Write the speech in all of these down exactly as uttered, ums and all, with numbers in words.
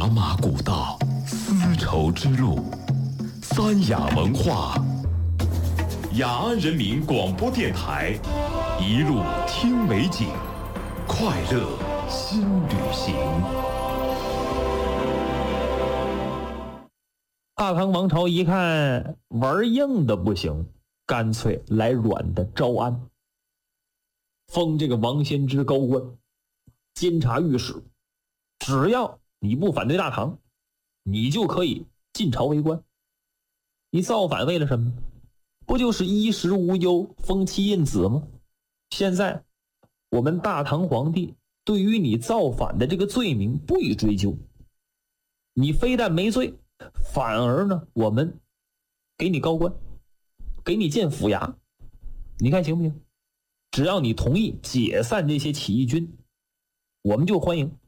茶马古道，丝绸之路，三雅文化。雅安人民广播电台，一路听美景，快乐新旅行。 大唐王朝一看玩硬的不行，干脆来软的招安，封这个王先知高官，监察御史。只要你不反对大唐，你就可以进朝为官。你造反为了什么？不就是衣食无忧，封妻印子吗？现在我们大唐皇帝对于你造反的这个罪名不予追究，你非但没罪，反而呢我们给你高官，给你建府衙，你看行不行？只要你同意解散这些起义军，我们就欢迎。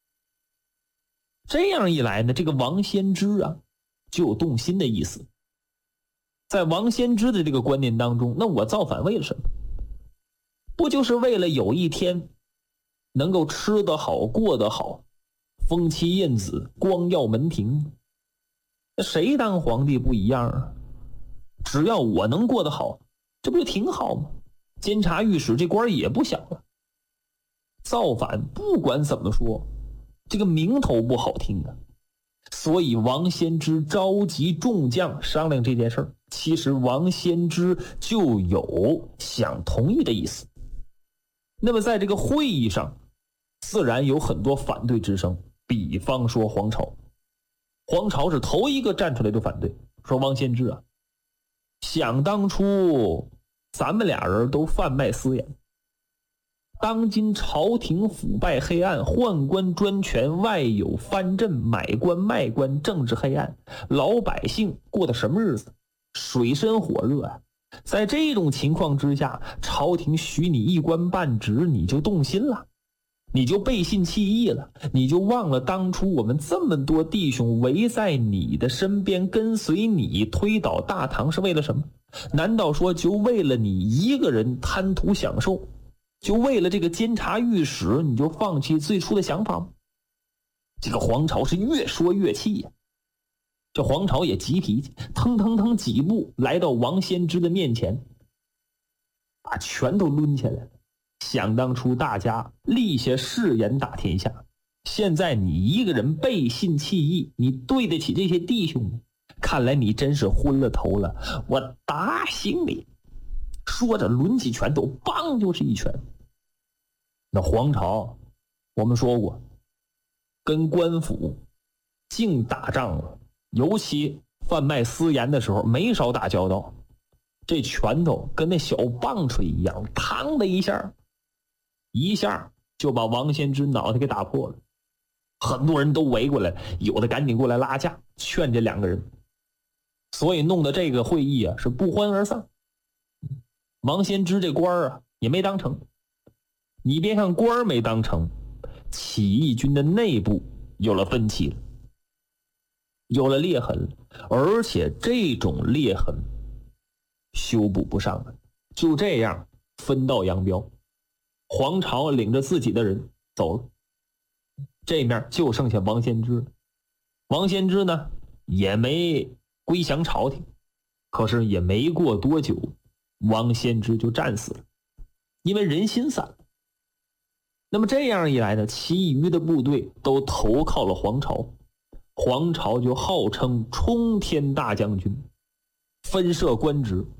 这样一来呢，这个王先知啊就有动心的意思。在王先知的这个观念当中，那我造反为了什么？不就是为了有一天能够吃得好，过得好，封妻印子，光耀门庭？那谁当皇帝不一样啊？只要我能过得好，这不就挺好吗？监察御史这官也不小了。造反不管怎么说，这个名头不好听啊。所以王先知召集众将商量这件事儿，其实王先知就有想同意的意思。那么在这个会议上，自然有很多反对之声，比方说黄巢。黄巢是头一个站出来就反对，说王先知啊，想当初咱们俩人都贩卖私盐，当今朝廷腐败黑暗，宦官专权，外有藩镇，买官卖官，政治黑暗，老百姓过的什么日子？水深火热啊！在这种情况之下，朝廷许你一官半职，你就动心了，你就背信弃义了，你就忘了当初我们这么多弟兄围在你的身边，跟随你推倒大唐是为了什么？难道说就为了你一个人贪图享受？就为了这个监察御史，你就放弃最初的想法吗？这个黄巢是越说越气呀、啊，这黄巢也急脾气，腾腾腾几步来到王先知的面前，把拳头抡起来了。想当初大家立下誓言打天下，现在你一个人背信弃义，你对得起这些弟兄吗？看来你真是昏了头了，我打醒你！说着抡起拳头，梆就是一拳。那黄巢我们说过，跟官府净打仗了，尤其贩卖私盐的时候没少打交道。这拳头跟那小棒槌一样，嘡的一下一下就把王先知脑袋给打破了。很多人都围过来，有的赶紧过来拉架劝这两个人，所以弄得这个会议啊是不欢而散。王先知这官啊也没当成。你别看官没当成，起义军的内部有了分歧了，有了裂痕了，而且这种裂痕修补不上了。就这样分道扬镳，黄巢领着自己的人走了，这面就剩下王先知。王先知呢也没归降朝廷，可是也没过多久，王先知就战死了，因为人心散了。那么这样一来呢，其余的部队都投靠了黄巢，黄巢就号称冲天大将军，分设官职，